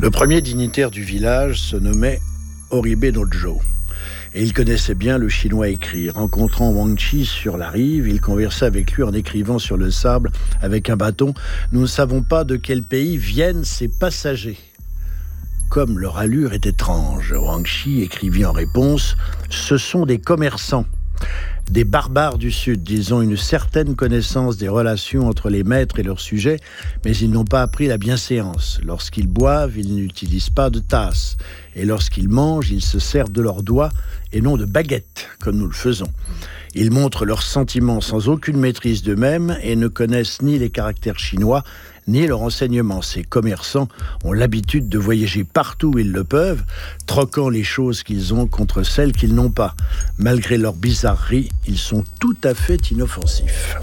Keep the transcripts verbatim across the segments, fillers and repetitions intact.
Le premier dignitaire du village se nommait Oribe Nojo. Et il connaissait bien le chinois écrit. Rencontrant Wang Chi sur la rive, il conversa avec lui en écrivant sur le sable avec un bâton. Nous ne savons pas de quel pays viennent ces passagers. Comme leur allure est étrange, Wang Chi écrivit en réponse « Ce sont des commerçants. Des barbares du Sud, ils ont une certaine connaissance des relations entre les maîtres et leurs sujets, mais ils n'ont pas appris la bienséance. Lorsqu'ils boivent, ils n'utilisent pas de tasse. Et lorsqu'ils mangent, ils se servent de leurs doigts et non de baguettes, comme nous le faisons. Ils montrent leurs sentiments sans aucune maîtrise d'eux-mêmes et ne connaissent ni les caractères chinois, ni leur enseignement. Ces commerçants ont l'habitude de voyager partout où ils le peuvent, troquant les choses qu'ils ont contre celles qu'ils n'ont pas. Malgré leur bizarrerie, ils sont tout à fait inoffensifs.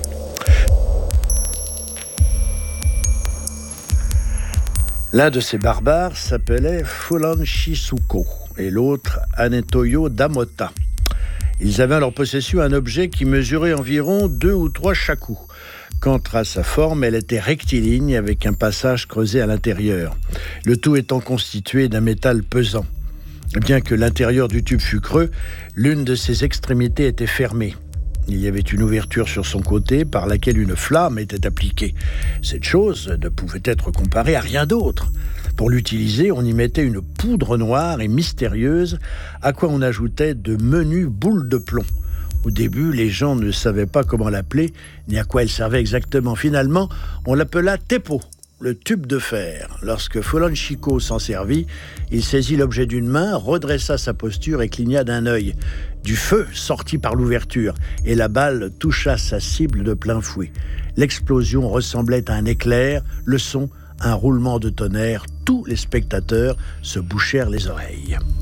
L'un de ces barbares s'appelait Fulan Shisuko et l'autre Anetoyo Damota. Ils avaient en leur possession un objet qui mesurait environ deux ou trois shaku. Quant à sa forme, elle était rectiligne avec un passage creusé à l'intérieur, le tout étant constitué d'un métal pesant. Bien que l'intérieur du tube fût creux, l'une de ses extrémités était fermée. Il y avait une ouverture sur son côté par laquelle une flamme était appliquée. Cette chose ne pouvait être comparée à rien d'autre. Pour l'utiliser, on y mettait une poudre noire et mystérieuse, à quoi on ajoutait de menues boules de plomb. Au début, les gens ne savaient pas comment l'appeler, ni à quoi elle servait exactement. Finalement, on l'appela Tepo, le tube de fer. Lorsque Fulan Shiko s'en servit, il saisit l'objet d'une main, redressa sa posture et cligna d'un œil. Du feu sortit par l'ouverture et la balle toucha sa cible de plein fouet. L'explosion ressemblait à un éclair, le son, un roulement de tonnerre. Tous les spectateurs se bouchèrent les oreilles.